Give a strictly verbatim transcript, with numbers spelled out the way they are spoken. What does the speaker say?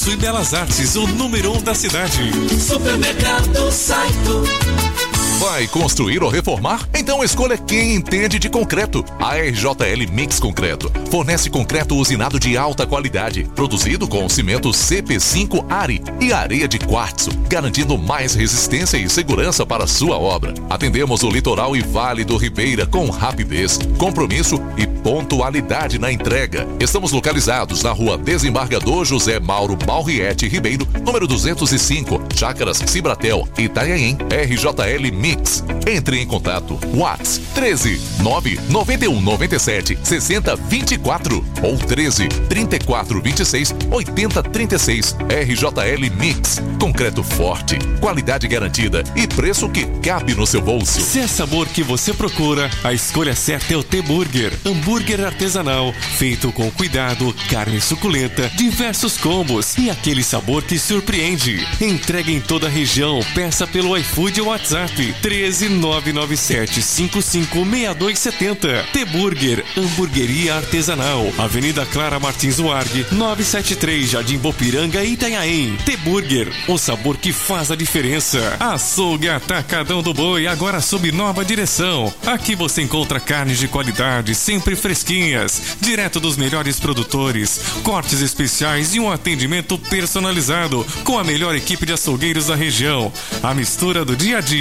Possui Belas Artes, o número um da cidade. Supermercado Saito. Vai construir ou reformar? Então escolha quem entende de concreto. A R J L Mix Concreto fornece concreto usinado de alta qualidade, produzido com cimento C P cinco Ari e areia de quartzo, garantindo mais resistência e segurança para sua obra. Atendemos o litoral e Vale do Ribeira com rapidez, compromisso e pontualidade na entrega. Estamos localizados na Rua Desembargador José Mauro Balriete Ribeiro, número duzentos e cinco, Chácaras Cibratel, Itanhaém, R J L Mix. Entre em contato. WhatsApp treze nove nove um nove sete seis zero dois quatro ou treze trinta e quatro vinte e seis oitenta trinta e seis. R J L Mix. Concreto forte, qualidade garantida e preço que cabe no seu bolso. Se é sabor que você procura, a escolha certa é o T-Burger. Hambúrguer artesanal, feito com cuidado, carne suculenta, diversos combos e aquele sabor que surpreende. Entrega em toda a região. Peça pelo iFood ou WhatsApp treze nove nove sete cinco cinco seis dois sete zero. T-Burger, hamburgueria artesanal. Avenida Clara Martins Uargue, novecentos e setenta e três, Jardim Bopiranga, Itanhaém. T-Burger, o sabor que faz a diferença. Açougue Atacadão do Boi, agora sob nova direção. Aqui você encontra carnes de qualidade, sempre fresquinhas, direto dos melhores produtores, cortes especiais e um atendimento personalizado com a melhor equipe de açougueiros da região. A mistura do dia a dia